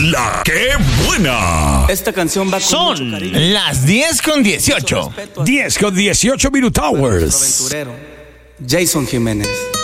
La que buena. Esta canción va con Son mucho cariño. las 10:18. 10:18 Minute Hours. Aventurero, Jason Jiménez.